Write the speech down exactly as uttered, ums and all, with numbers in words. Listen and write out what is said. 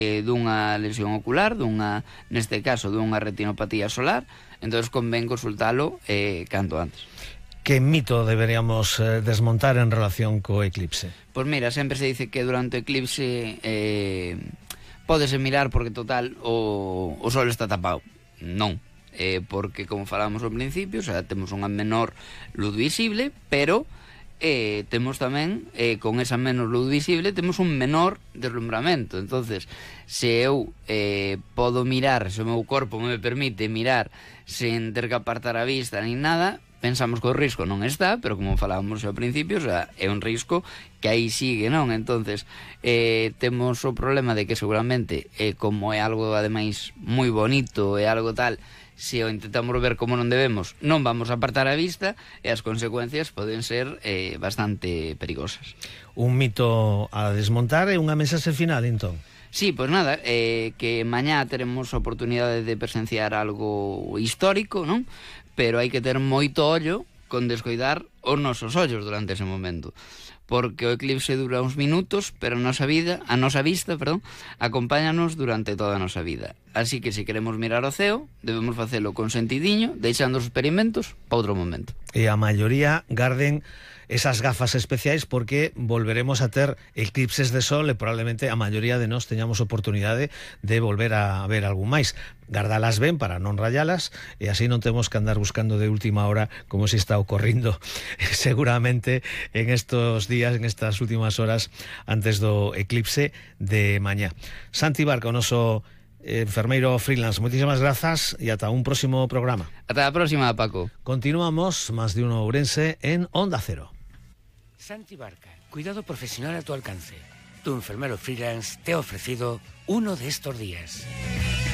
eh, dunha lesión ocular, dunha, neste caso, dunha retinopatía solar, entón convén consultalo eh, canto antes. Que mito deberíamos eh, desmontar en relación co eclipse? Pois mira, sempre se dice que durante o eclipse eh, pódese mirar porque total o, o sol está tapado. Non, eh, porque como falamos ao principio, o sea, temos unha menor luz visible, pero eh, temos tamén, eh, con esa menor luz visible, temos un menor deslumbramento. Entonces, se eu eh, podo mirar, se o meu corpo me permite mirar sen ter que apartar a vista nin nada, pensamos que o risco non está, pero como falábamos ao principio, o sea, é un risco que aí sigue, non? Entonces, eh, temos o problema de que seguramente, eh, como é algo ademais moi bonito, é algo tal, se o intentamos ver como non debemos, non vamos a apartar a vista e as consecuencias poden ser eh, bastante perigosas. Un mito a desmontar e unha mensaxe final, entón? Sí, pois nada, eh, que mañá teremos a oportunidade de presenciar algo histórico, non? Pero hai que ter moito ollo con descoidar os nosos ollos durante ese momento, porque o eclipse dura uns minutos, pero a nosa vida, a nosa vista, perdón, acompáñanos durante toda a nosa vida. Así que se queremos mirar o ceo, debemos facelo con sentidiño, deixando os experimentos para outro momento. E a maioría garden esas gafas especiais porque volveremos a ter eclipses de sol e probablemente a maioría de nós teñamos oportunidade de volver a ver algún máis. Gardalas ben para non rayalas e así non temos que andar buscando de última hora como se está ocorrindo seguramente en estos días, en estas últimas horas antes do eclipse de mañá. Santi Barca, o noso enfermeiro freelance, moitísimas grazas e ata un próximo programa. Ata a próxima, Paco. Continuamos, Más de Uno Ourense en Onda Cero. Santi Barca, cuidado profesional a tu alcance. Tu enfermero freelance te ha ofrecido uno de estos días.